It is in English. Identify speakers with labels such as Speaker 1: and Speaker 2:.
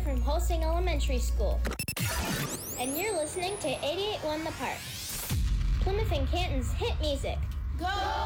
Speaker 1: from Holsing Elementary School. And you're listening to 88.1 The Park, Plymouth and Canton's hit music.
Speaker 2: Go